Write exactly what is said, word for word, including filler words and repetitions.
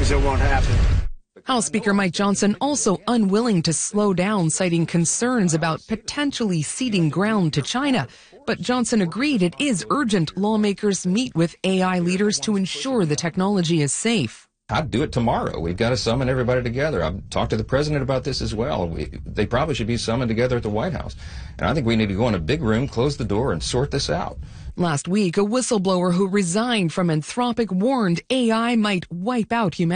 promise it won't happen. House Speaker Mike Johnson also unwilling to slow down, citing concerns about potentially ceding ground to China. But Johnson agreed it is urgent lawmakers meet with A I leaders to ensure the technology is safe. I'd do it tomorrow. We've got to summon everybody together. I've talked to the president about this as well. We, they probably should be summoned together at the White House. And I think we need to go in a big room, close the door, and sort this out. Last week, a whistleblower who resigned from Anthropic warned A I might wipe out humanity.